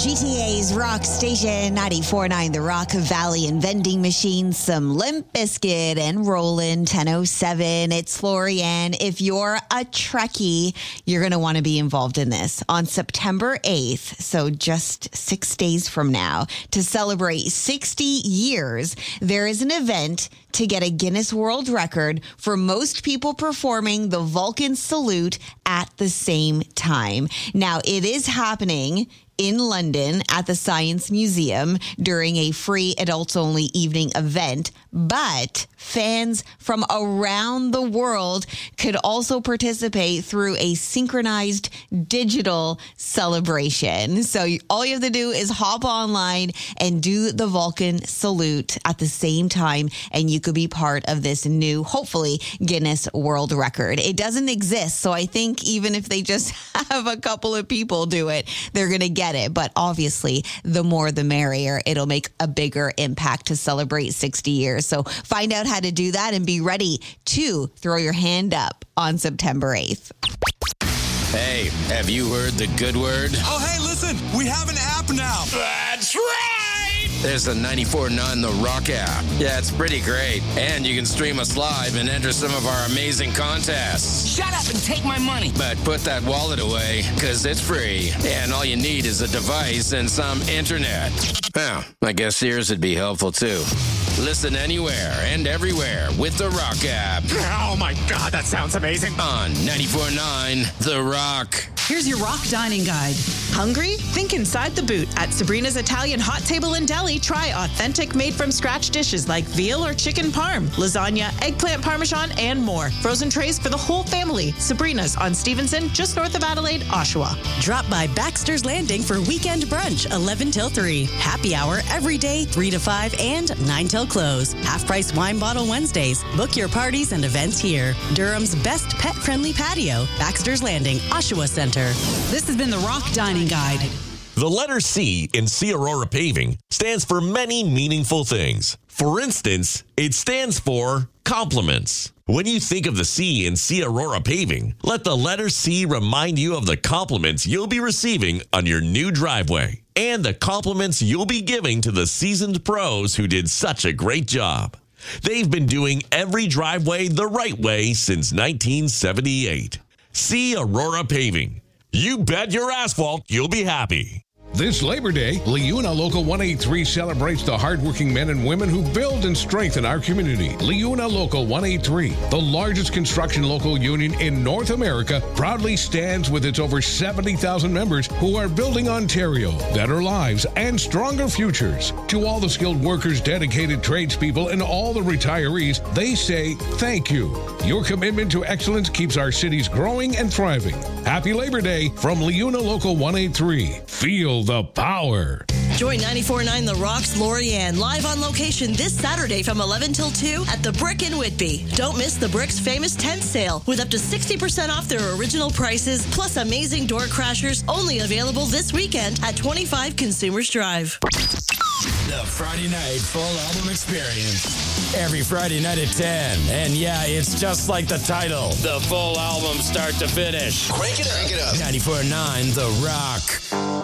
GTA's Rock Station 94.9 The Rock Valley and Vending Machine, some Limp Bizkit and Rollin' 10:07. It's Florian. If you're a Trekkie, you're going to want to be involved in this. On September 8th, so just 6 days from now, to celebrate 60 years, there is an event to get a Guinness World Record for most people performing the Vulcan salute at the same time. Now, it is happening in London at the Science Museum during a free adults-only evening event, but fans from around the world could also participate through a synchronized digital celebration. So all you have to do is hop online and do the Vulcan salute at the same time, and you could be part of this new, hopefully, Guinness World Record. It doesn't exist, so I think even if they just have a couple of people do it, they're going to get it. But obviously, the more the merrier. It'll make a bigger impact to celebrate 60 years. So find out how to do that and be ready to throw your hand up on September 8th. Hey, have you heard the good word? Oh, hey, listen, we have an app now. That's right! There's a 94.9 The Rock app. Yeah, it's pretty great. And you can stream us live and enter some of our amazing contests. Shut up and take my money. But put that wallet away, because it's free. And all you need is a device and some internet. Well, I guess yours would be helpful, too. Listen anywhere and everywhere with The Rock app. Oh, my God, that sounds amazing. On 94.9 The Rock. Here's your Rock Dining Guide. Hungry? Think inside the boot. At Sabrina's Italian Hot Table and Deli, try authentic made-from-scratch dishes like veal or chicken parm, lasagna, eggplant parmesan, and more. Frozen trays for the whole family. Sabrina's on Stevenson, just north of Adelaide, Oshawa. Drop by Baxter's Landing for weekend brunch, 11 till 3. Happy hour every day, 3 to 5 and 9 till close. Half-price wine bottle Wednesdays. Book your parties and events here. Durham's best pet-friendly patio. Baxter's Landing, Oshawa Center. This has been the Rock Dining Guide. The letter C in C Aurora Paving stands for many meaningful things. For instance, it stands for compliments. When you think of the C in C Aurora Paving, let the letter C remind you of the compliments you'll be receiving on your new driveway and the compliments you'll be giving to the seasoned pros who did such a great job. They've been doing every driveway the right way since 1978. C Aurora Paving. You bet your asphalt you'll be happy. This Labor Day, Liuna Local 183 celebrates the hardworking men and women who build and strengthen our community. Liuna Local 183, the largest construction local union in North America, proudly stands with its over 70,000 members who are building Ontario, better lives, and stronger futures. To all the skilled workers, dedicated tradespeople, and all the retirees, they say thank you. Your commitment to excellence keeps our cities growing and thriving. Happy Labor Day from Liuna Local 183. Feel the power. Join 94.9 The Rock's Lori-Ann live on location this Saturday from 11 till 2 at The Brick in Whitby. Don't miss The Brick's famous tent sale with up to 60% off their original prices, plus amazing door crashers only available this weekend at 25 Consumers Drive. The Friday Night Full Album Experience. Every Friday night at 10. And yeah, it's just like the title. The full album start to finish. Crank it up. 94.9 The Rock.